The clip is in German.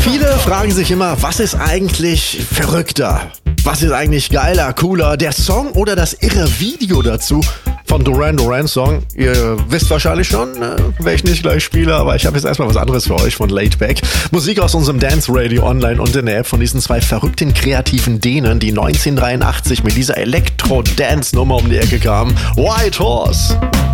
Viele fragen sich immer, was ist eigentlich verrückter? Was ist eigentlich geiler, cooler, der Song oder das irre Video dazu von Duran Duran Song? Ihr wisst wahrscheinlich schon, welchen ich gleich spiele, aber ich habe jetzt erstmal was anderes für euch von Laidback. Musik aus unserem Dance Radio online und in der App von diesen zwei verrückten kreativen Dänen, die 1983 mit dieser Elektro-Dance-Nummer um die Ecke kamen. White Horse.